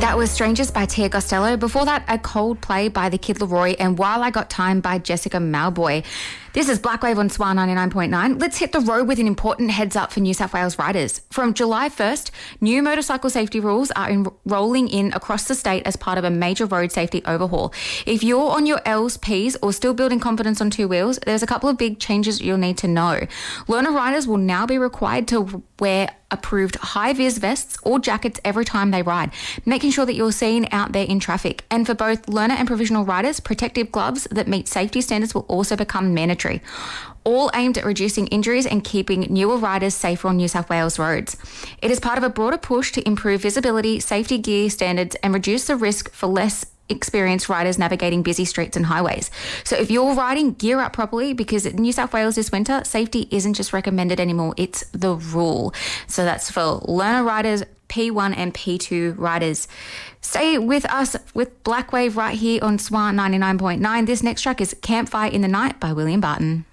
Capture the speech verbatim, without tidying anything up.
That was Strangers by Tia Costello. Before that, A Cold Play by the Kid Laroi and While I Got Time by Jessica Malboy. This is Blackwave on S W R ninety-nine point nine. Let's hit the road with an important heads up for New South Wales riders. From July first, new motorcycle safety rules are in- rolling in across the state as part of a major road safety overhaul. If you're on your L's, P's or still building confidence on two wheels, there's a couple of big changes you'll need to know. Learner riders will now be required to wear approved high-vis vests or jackets every time they ride, making sure that you're seen out there in traffic. And for both learner and provisional riders, protective gloves that meet safety standards will also become mandatory, all aimed at reducing injuries and keeping newer riders safer on New South Wales roads. It is part of a broader push to improve visibility, safety gear standards and reduce the risk for less experienced riders navigating busy streets and highways. So if you're riding, gear up properly, because in New South Wales this winter, safety isn't just recommended anymore, it's the rule. So that's for learner riders, P one and P two riders. Stay with us with Blackwave right here on S W R ninety-nine point nine. This next track is Campfire in the Night by William Barton.